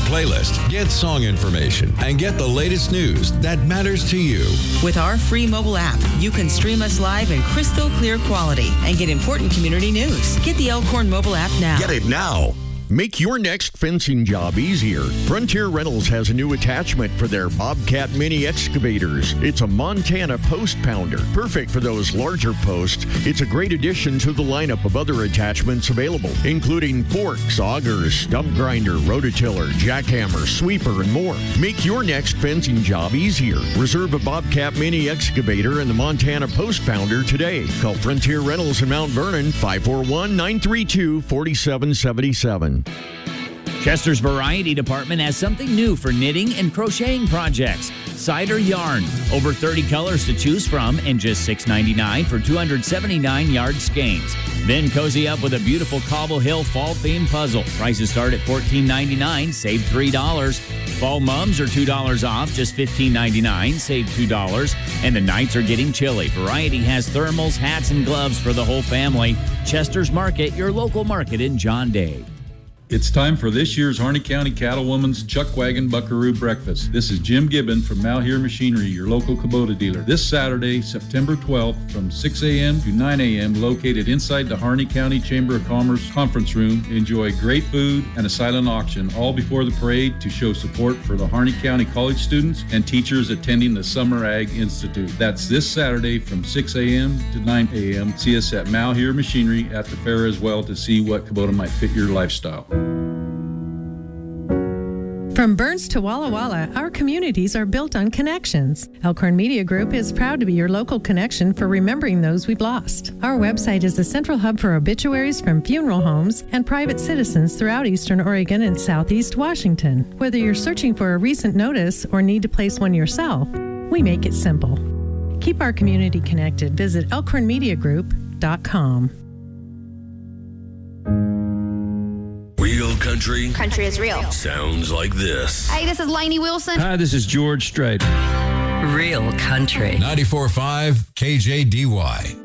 playlist, get song information, and get the latest news that matters to you. With our free mobile app, you can stream us live in crystal clear quality and get important community news. Get the Elkhorn mobile app now. Get it now. Make your next fencing job easier. Frontier Rentals has a new attachment for their Bobcat mini excavators. It's a Montana post pounder, perfect for those larger posts. It's a great addition to the lineup of other attachments available, including forks, augers, stump grinder, rototiller, jackhammer, sweeper, and more. Make your next fencing job easier. Reserve a Bobcat mini excavator and the Montana post pounder today. Call Frontier Rentals in Mount Vernon, 541-932-4777. Chester's Variety Department has something new for knitting and crocheting projects. Cider yarn. Over 30 colors to choose from and just $6.99 for 279 yard skeins. Then cozy up with a beautiful Cobble Hill fall-themed puzzle. Prices start at $14.99, save $3. Fall mums are $2 off, just $15.99, save $2. And the nights are getting chilly. Variety has thermals, hats, and gloves for the whole family. Chester's Market, your local market in John Day. It's time for this year's Harney County Cattlewoman's Chuck Wagon Buckaroo Breakfast. This is Jim Gibbon from Malheur Machinery, your local Kubota dealer. This Saturday, September 12th, from 6 a.m. to 9 a.m., located inside the Harney County Chamber of Commerce conference room. Enjoy great food and a silent auction, all before the parade to show support for the Harney County college students and teachers attending the Summer Ag Institute. That's this Saturday from 6 a.m. to 9 a.m. See us at Malheur Machinery at the fair as well to see what Kubota might fit your lifestyle. From Burns to Walla Walla, our communities are built on connections. Elkhorn Media Group is proud to be your local connection for remembering those we've lost. Our website is the central hub for obituaries from funeral homes and private citizens throughout Eastern Oregon and Southeast Washington. Whether you're searching for a recent notice or need to place one yourself, we make it simple. Keep our community connected. Visit elkhornmediagroup.com. Real country. Country is real. Sounds like this. Hey, this is Lainey Wilson. Hi, this is George Strait. Real country. 94.5 KJDY.